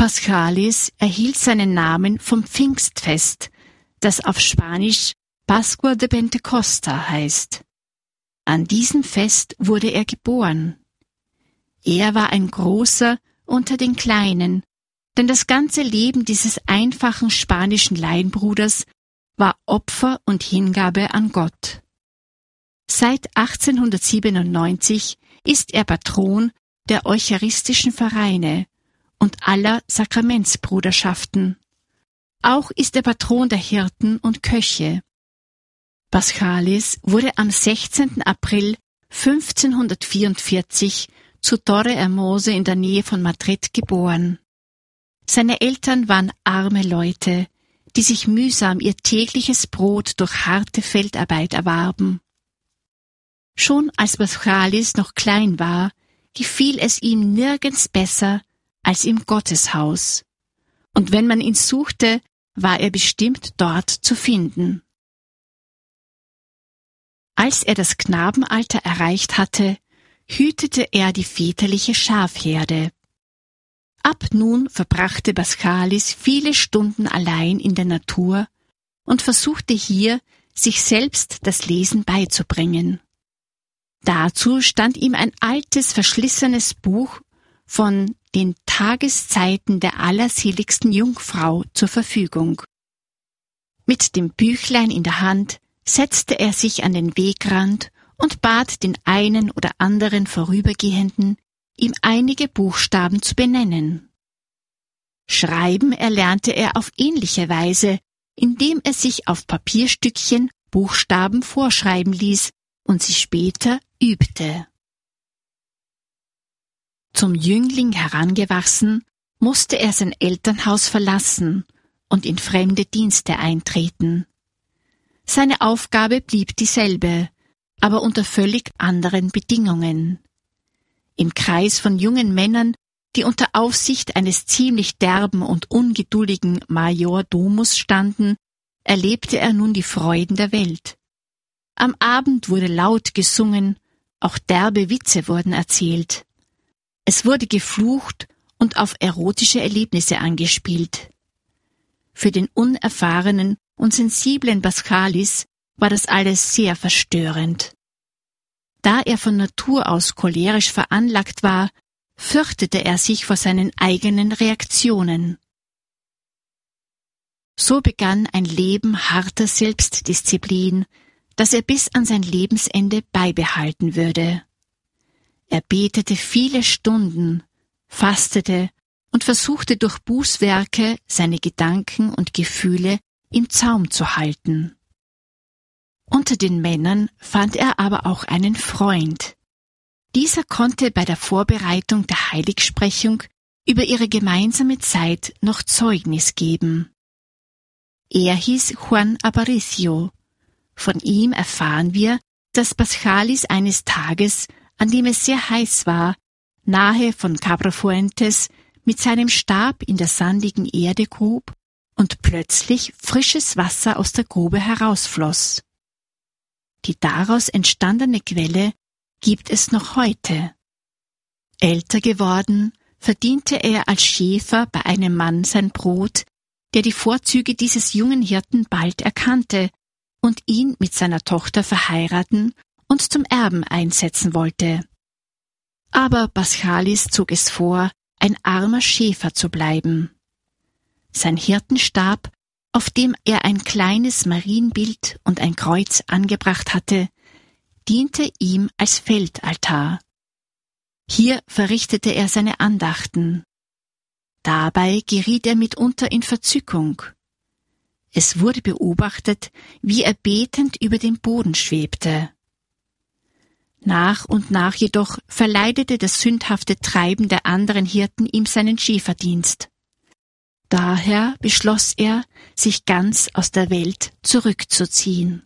Paschalis erhielt seinen Namen vom Pfingstfest, das auf Spanisch Pascua de Pentecosta heißt. An diesem Fest wurde er geboren. Er war ein Großer unter den Kleinen, denn das ganze Leben dieses einfachen spanischen Laienbruders war Opfer und Hingabe an Gott. Seit 1897 ist er Patron der eucharistischen Vereine und aller Sakramentsbruderschaften. Auch ist er Patron der Hirten und Köche. Paschalis wurde am 16. April 1544 zu Torrehermosa in der Nähe von Madrid geboren. Seine Eltern waren arme Leute, die sich mühsam ihr tägliches Brot durch harte Feldarbeit erwarben. Schon als Paschalis noch klein war, gefiel es ihm nirgends besser als im Gotteshaus, und wenn man ihn suchte, war er bestimmt dort zu finden. Als er das Knabenalter erreicht hatte, hütete er die väterliche Schafherde. Ab nun verbrachte Paschalis viele Stunden allein in der Natur und versuchte hier, sich selbst das Lesen beizubringen. Dazu stand ihm ein altes, verschlissenes Buch von den Tageszeiten der allerseligsten Jungfrau zur Verfügung. Mit dem Büchlein in der Hand setzte er sich an den Wegrand und bat den einen oder anderen Vorübergehenden, ihm einige Buchstaben zu benennen. Schreiben erlernte er auf ähnliche Weise, indem er sich auf Papierstückchen Buchstaben vorschreiben ließ und sie später übte. Zum Jüngling herangewachsen, musste er sein Elternhaus verlassen und in fremde Dienste eintreten. Seine Aufgabe blieb dieselbe, aber unter völlig anderen Bedingungen. Im Kreis von jungen Männern, die unter Aufsicht eines ziemlich derben und ungeduldigen Majordomus standen, erlebte er nun die Freuden der Welt. Am Abend wurde laut gesungen, auch derbe Witze wurden erzählt. Es wurde geflucht und auf erotische Erlebnisse angespielt. Für den unerfahrenen und sensiblen Paschalis war das alles sehr verstörend. Da er von Natur aus cholerisch veranlagt war, fürchtete er sich vor seinen eigenen Reaktionen. So begann ein Leben harter Selbstdisziplin, das er bis an sein Lebensende beibehalten würde. Er betete viele Stunden, fastete und versuchte durch Bußwerke seine Gedanken und Gefühle im Zaum zu halten. Unter den Männern fand er aber auch einen Freund. Dieser konnte bei der Vorbereitung der Heiligsprechung über ihre gemeinsame Zeit noch Zeugnis geben. Er hieß Juan Aparicio. Von ihm erfahren wir, dass Paschalis eines Tages, an dem es sehr heiß war, nahe von Cabrafuentes mit seinem Stab in der sandigen Erde grub und plötzlich frisches Wasser aus der Grube herausfloss. Die daraus entstandene Quelle gibt es noch heute. Älter geworden, verdiente er als Schäfer bei einem Mann sein Brot, der die Vorzüge dieses jungen Hirten bald erkannte und ihn mit seiner Tochter verheiraten und zum Erben einsetzen wollte. Aber Paschalis zog es vor, ein armer Schäfer zu bleiben. Sein Hirtenstab, auf dem er ein kleines Marienbild und ein Kreuz angebracht hatte, diente ihm als Feldaltar. Hier verrichtete er seine Andachten. Dabei geriet er mitunter in Verzückung. Es wurde beobachtet, wie er betend über dem Boden schwebte. Nach und nach jedoch verleidete das sündhafte Treiben der anderen Hirten ihm seinen Schäferdienst. Daher beschloss er, sich ganz aus der Welt zurückzuziehen.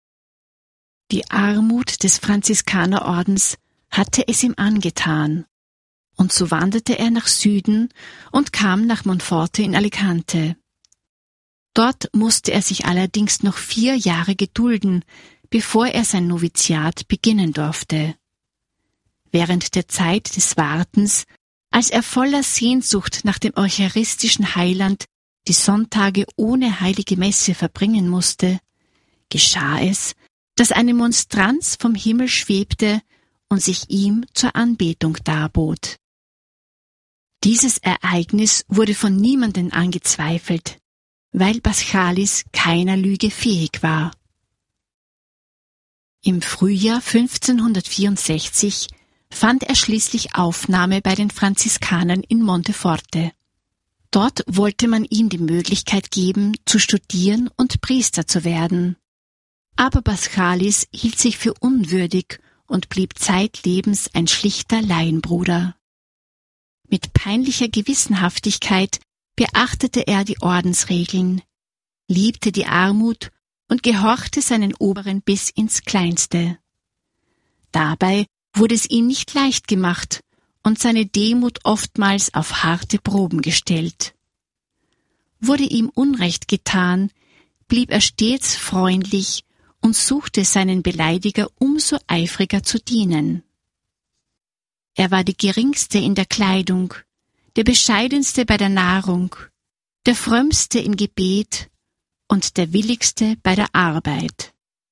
Die Armut des Franziskanerordens hatte es ihm angetan, und so wanderte er nach Süden und kam nach Monforte in Alicante. Dort musste er sich allerdings noch 4 Jahre gedulden, bevor er sein Noviziat beginnen durfte. Während der Zeit des Wartens Als er voller Sehnsucht nach dem eucharistischen Heiland die Sonntage ohne heilige Messe verbringen musste, geschah es, dass eine Monstranz vom Himmel schwebte und sich ihm zur Anbetung darbot. Dieses Ereignis wurde von niemandem angezweifelt, weil Paschalis keiner Lüge fähig war. Im Frühjahr 1564 fand er schließlich Aufnahme bei den Franziskanern in Monteforte. Dort wollte man ihm die Möglichkeit geben, zu studieren und Priester zu werden. Aber Paschalis hielt sich für unwürdig und blieb zeitlebens ein schlichter Laienbruder. Mit peinlicher Gewissenhaftigkeit beachtete er die Ordensregeln, liebte die Armut und gehorchte seinen Oberen bis ins Kleinste. Dabei wurde es ihm nicht leicht gemacht und seine Demut oftmals auf harte Proben gestellt. Wurde ihm Unrecht getan, blieb er stets freundlich und suchte seinen Beleidiger umso eifriger zu dienen. Er war der Geringste in der Kleidung, der Bescheidenste bei der Nahrung, der Frömmste im Gebet und der Willigste bei der Arbeit.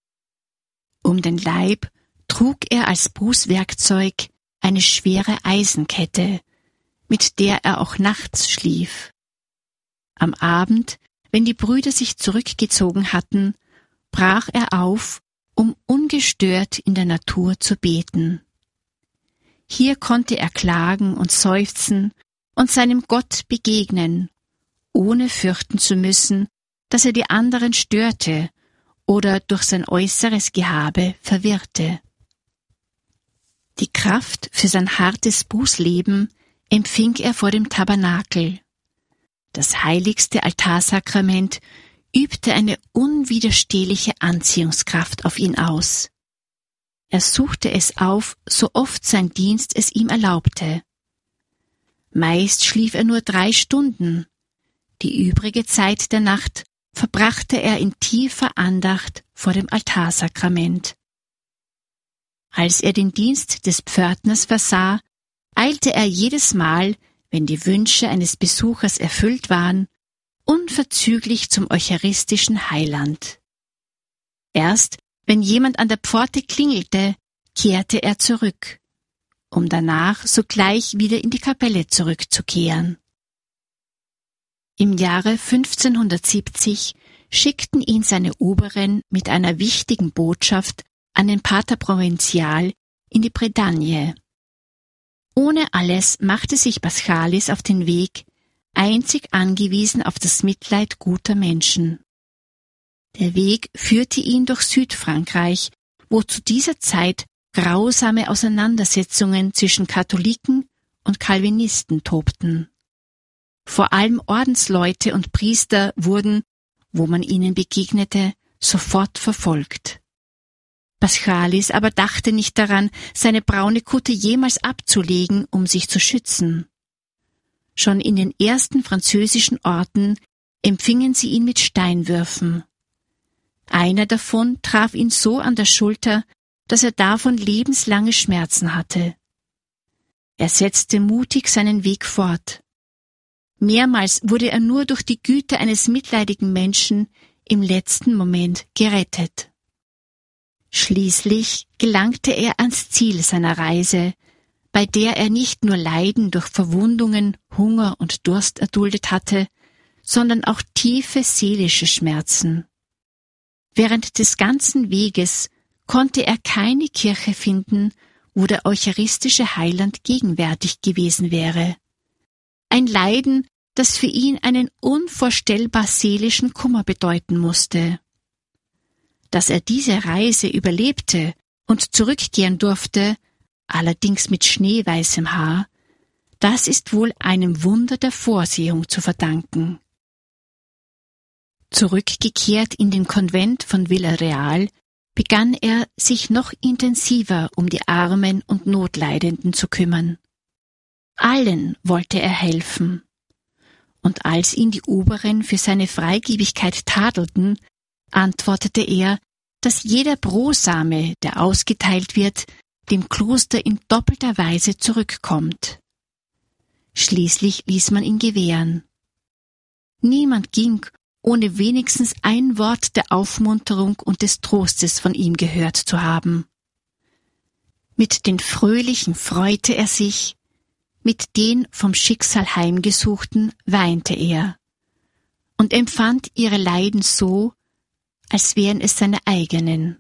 Um den Leib trug er als Bußwerkzeug eine schwere Eisenkette, mit der er auch nachts schlief. Am Abend, wenn die Brüder sich zurückgezogen hatten, brach er auf, um ungestört in der Natur zu beten. Hier konnte er klagen und seufzen und seinem Gott begegnen, ohne fürchten zu müssen, dass er die anderen störte oder durch sein äußeres Gehabe verwirrte. Die Kraft für sein hartes Bußleben empfing er vor dem Tabernakel. Das heiligste Altarsakrament übte eine unwiderstehliche Anziehungskraft auf ihn aus. Er suchte es auf, so oft sein Dienst es ihm erlaubte. Meist schlief er nur 3 Stunden. Die übrige Zeit der Nacht verbrachte er in tiefer Andacht vor dem Altarsakrament. Als er den Dienst des Pförtners versah, eilte er jedes Mal, wenn die Wünsche eines Besuchers erfüllt waren, unverzüglich zum eucharistischen Heiland. Erst wenn jemand an der Pforte klingelte, kehrte er zurück, um danach sogleich wieder in die Kapelle zurückzukehren. Im Jahre 1570 schickten ihn seine Oberen mit einer wichtigen Botschaft an den Pater Provinzial in die Bretagne. Ohne alles machte sich Paschalis auf den Weg, einzig angewiesen auf das Mitleid guter Menschen. Der Weg führte ihn durch Südfrankreich, wo zu dieser Zeit grausame Auseinandersetzungen zwischen Katholiken und Calvinisten tobten. Vor allem Ordensleute und Priester wurden, wo man ihnen begegnete, sofort verfolgt. Paschalis aber dachte nicht daran, seine braune Kutte jemals abzulegen, um sich zu schützen. Schon in den ersten französischen Orten empfingen sie ihn mit Steinwürfen. Einer davon traf ihn so an der Schulter, dass er davon lebenslange Schmerzen hatte. Er setzte mutig seinen Weg fort. Mehrmals wurde er nur durch die Güte eines mitleidigen Menschen im letzten Moment gerettet. Schließlich gelangte er ans Ziel seiner Reise, bei der er nicht nur Leiden durch Verwundungen, Hunger und Durst erduldet hatte, sondern auch tiefe seelische Schmerzen. Während des ganzen Weges konnte er keine Kirche finden, wo der eucharistische Heiland gegenwärtig gewesen wäre. Ein Leiden, das für ihn einen unvorstellbar seelischen Kummer bedeuten musste. Dass er diese Reise überlebte und zurückkehren durfte, allerdings mit schneeweißem Haar, das ist wohl einem Wunder der Vorsehung zu verdanken. Zurückgekehrt in den Konvent von Villarreal, begann er, sich noch intensiver um die Armen und Notleidenden zu kümmern. Allen wollte er helfen. Und als ihn die Oberen für seine Freigebigkeit tadelten, antwortete er, dass jeder Brosame, der ausgeteilt wird, dem Kloster in doppelter Weise zurückkommt. Schließlich ließ man ihn gewähren. Niemand ging, ohne wenigstens ein Wort der Aufmunterung und des Trostes von ihm gehört zu haben. Mit den Fröhlichen freute er sich, mit den vom Schicksal Heimgesuchten weinte er und empfand ihre Leiden so, als wären es seine eigenen.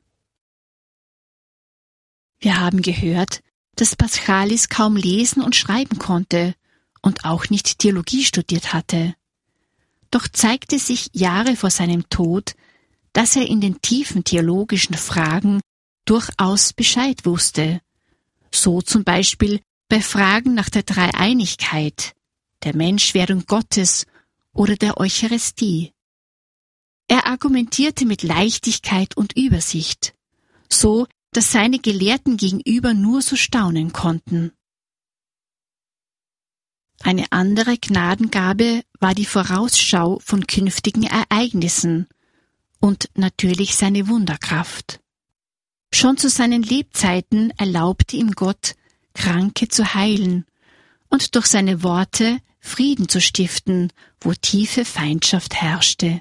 Wir haben gehört, dass Paschalis kaum lesen und schreiben konnte und auch nicht Theologie studiert hatte. Doch zeigte sich Jahre vor seinem Tod, dass er in den tiefen theologischen Fragen durchaus Bescheid wusste, so zum Beispiel bei Fragen nach der Dreieinigkeit, der Menschwerdung Gottes oder der Eucharistie. Er argumentierte mit Leichtigkeit und Übersicht, so dass seine Gelehrten gegenüber nur so staunen konnten. Eine andere Gnadengabe war die Vorausschau von künftigen Ereignissen und natürlich seine Wunderkraft. Schon zu seinen Lebzeiten erlaubte ihm Gott, Kranke zu heilen und durch seine Worte Frieden zu stiften, wo tiefe Feindschaft herrschte.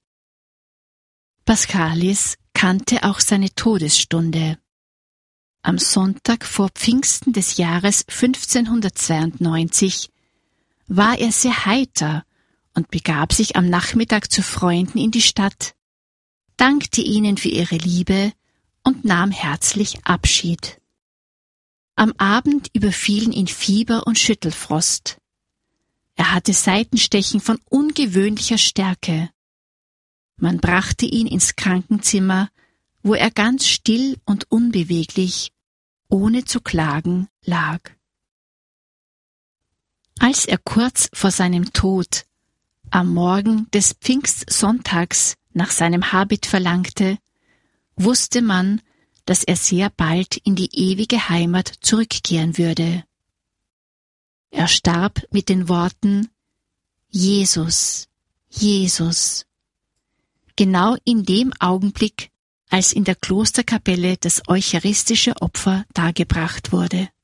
Paschalis kannte auch seine Todesstunde. Am Sonntag vor Pfingsten des Jahres 1592 war er sehr heiter und begab sich am Nachmittag zu Freunden in die Stadt, dankte ihnen für ihre Liebe und nahm herzlich Abschied. Am Abend überfielen ihn Fieber und Schüttelfrost. Er hatte Seitenstechen von ungewöhnlicher Stärke. Man brachte ihn ins Krankenzimmer, wo er ganz still und unbeweglich, ohne zu klagen, lag. Als er kurz vor seinem Tod am Morgen des Pfingstsonntags nach seinem Habit verlangte, wusste man, dass er sehr bald in die ewige Heimat zurückkehren würde. Er starb mit den Worten Jesus, Jesus, genau in dem Augenblick, als in der Klosterkapelle das eucharistische Opfer dargebracht wurde.